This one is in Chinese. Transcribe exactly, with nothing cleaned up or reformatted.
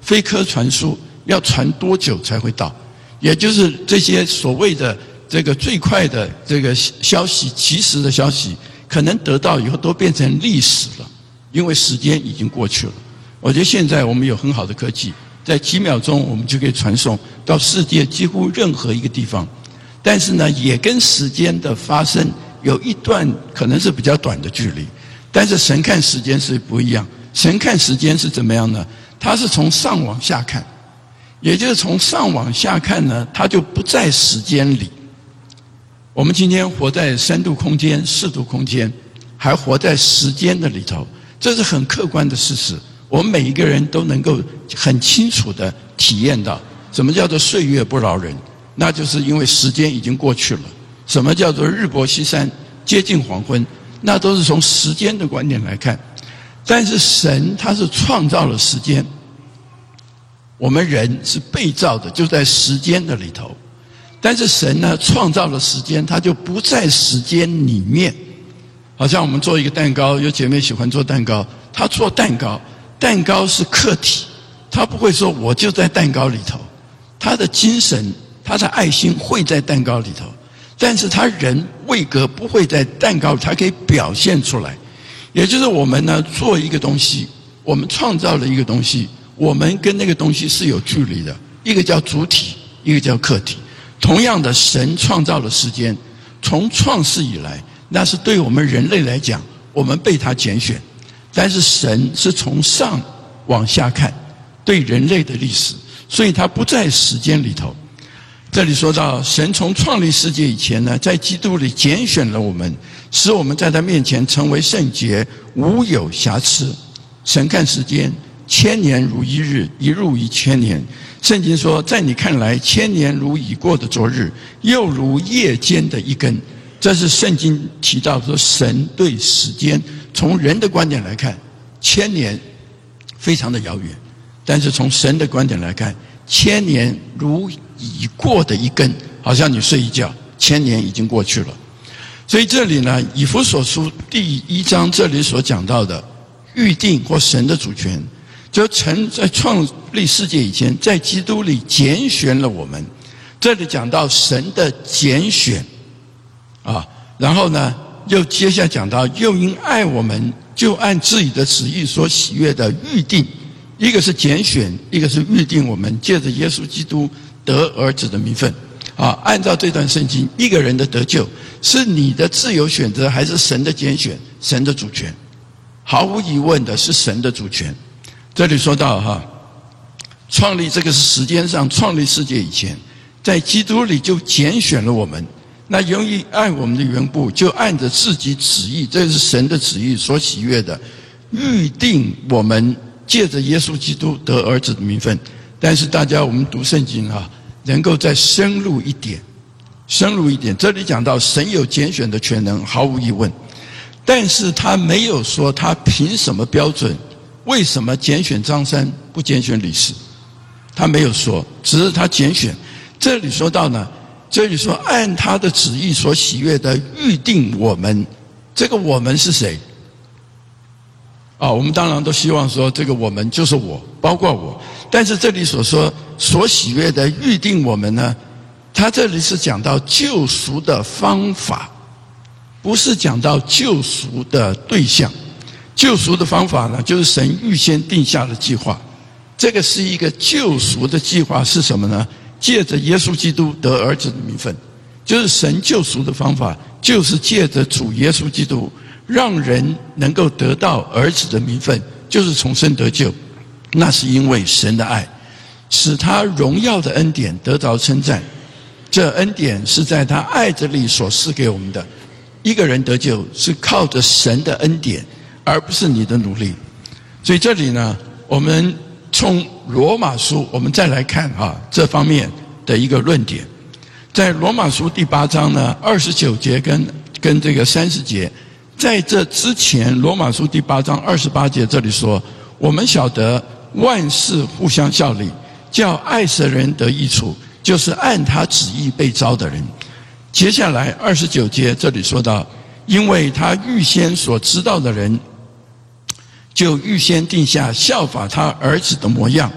飞鸽传书要传多久才会到？也就是这些所谓的这个最快的这个消息，及时的消息，可能得到以后都变成历史了，因为时间已经过去了。我觉得现在我们有很好的科技，在几秒钟我们就可以传送到世界几乎任何一个地方，但是呢，也跟时间的发生有一段可能是比较短的距离。但是神看时间是不一样，神看时间是怎么样呢？他是从上往下看，也就是从上往下看呢，他就不在时间里。我们今天活在三度空间、四度空间，还活在时间的里头，这是很客观的事实。我们每一个人都能够很清楚地体验到，什么叫做岁月不饶人，那就是因为时间已经过去了。什么叫做日薄西山，接近黄昏，那都是从时间的观点来看。但是神他是创造了时间，我们人是被造的，就在时间的里头。但是神呢，创造了时间，他就不在时间里面。好像我们做一个蛋糕，有姐妹喜欢做蛋糕，她做蛋糕，蛋糕是客体，她不会说我就在蛋糕里头，她的精神，她的爱心会在蛋糕里头，但是她人位格不会在蛋糕里，她可以表现出来。也就是我们呢，做一个东西，我们创造了一个东西，我们跟那个东西是有距离的，一个叫主体，一个叫客体。同样的，神创造了时间，从创世以来，那是对我们人类来讲，我们被他拣选。但是神是从上往下看，对人类的历史，所以他不在时间里头。这里说到，神从创立世界以前呢，在基督里拣选了我们，使我们在他面前成为圣洁，无有瑕疵。神看时间，千年如一日，一日如千年。圣经说，在你看来，千年如已过的昨日，又如夜间的一更。这是圣经提到说，神对时间，从人的观点来看，千年非常的遥远，但是从神的观点来看，千年如已过的一更，好像你睡一觉，千年已经过去了。所以这里呢，以弗所书第一章这里所讲到的预定或神的主权，就曾在创立世界以前，在基督里拣选了我们。这里讲到神的拣选啊，然后呢，又接下来讲到，又因爱我们，就按自己的旨意所喜悦的预定。一个是拣选，一个是预定我们借着耶稣基督得儿子的名分啊。按照这段圣经，一个人的得救是你的自由选择，还是神的拣选，神的主权？毫无疑问的是神的主权。这里说到哈，创立这个是时间上创立世界以前，在基督里就拣选了我们。那由于爱我们的缘故，就按着自己旨意，这是神的旨意所喜悦的，预定我们借着耶稣基督得儿子的名分。但是大家我们读圣经啊，能够再深入一点，深入一点。这里讲到神有拣选的权能，毫无疑问，但是他没有说他凭什么标准，为什么拣选张三不拣选李四，他没有说，只是他拣选。这里说到呢，这里说按他的旨意所喜悦的预定我们，这个我们是谁？啊，我们当然都希望说这个我们就是我，包括我。但是这里所说所喜悦的预定我们呢，他这里是讲到救赎的方法，不是讲到救赎的对象。救赎的方法呢，就是神预先定下的计划。这个是一个救赎的计划是什么呢？借着耶稣基督得儿子的名分，就是神救赎的方法，就是借着主耶稣基督，让人能够得到儿子的名分，就是重生得救。那是因为神的爱，使他荣耀的恩典得着称赞。这恩典是在他爱子里所赐给我们的。一个人得救是靠着神的恩典，而不是你的努力。所以这里呢，我们从罗马书我们再来看啊这方面的一个论点。在罗马书第八章呢二十九节跟跟这个三十节，在这之前罗马书第八章二十八节这里说，我们晓得万事互相效力，叫爱神人得益处，就是按他旨意被召的人。接下来二十九节这里说到，因为他预先所知道的人，就预先定下效法他儿子的模样，